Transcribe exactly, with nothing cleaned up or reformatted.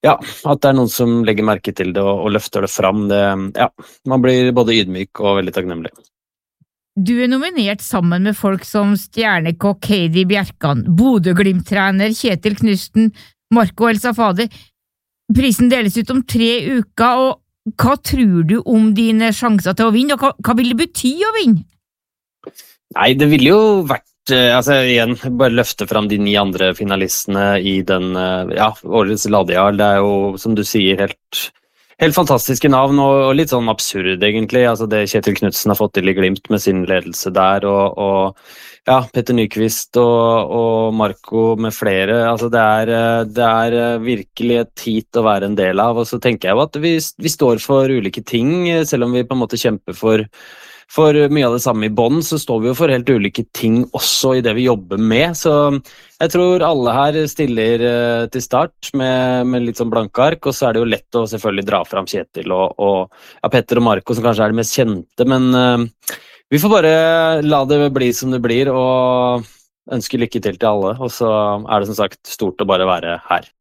ja, at det er noen som legger merke til det og, og løfter det fram, det, ja, man blir både ydmyk og veldig takknemlig. Du er nominert sammen med folk som stjernekokk Heidi Bjerkan, Bodø-Glimt-trener Kjetil Knutsen, Marco El Safadi. Prisen deles ut om tre uker, og hva tror du om dine sjanser til å vinne, og hva, hva vil det bety å vinne? Nei, det ville jo vært, altså igjen, bare løfte fram de ni andre finalistene i den, ja, årets Ladial, det er jo, som du sier, helt... Helt fantastiske navn, og litt sånn absurd egentlig, altså det Kjetil Knutsen har fått til i Glimt med sin ledelse der, og, og ja, Petter Nyqvist og, og Marco med flere, altså det er, det er virkelig et hit å være en del av, og så tenker jeg jo at vi, vi står for ulike ting, selv om vi på en måte kjemper for, for mye av det samme i bånd, så står vi jo for helt ulike ting også i det vi jobber med, så jeg tror alle her stiller uh, til start med, med litt sånn blanke ark, og så er det jo lett å selvfølgelig dra fram Kjetil og, og ja, Petter og Marco som kanskje er det mest kjente, men uh, vi får bare la det bli som det blir, og ønske lykke til til alle, og så er det som sagt stort å bare være her.